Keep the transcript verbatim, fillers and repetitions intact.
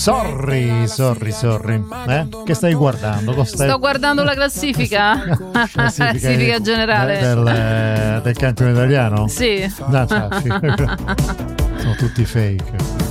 Sorry, sorry, sorry. Eh? Che stai guardando? Stai... Sto guardando la classifica. La classifica, classifica di, generale del, del, del campione italiano? Sì. No, cioè, sì. Sono tutti fake.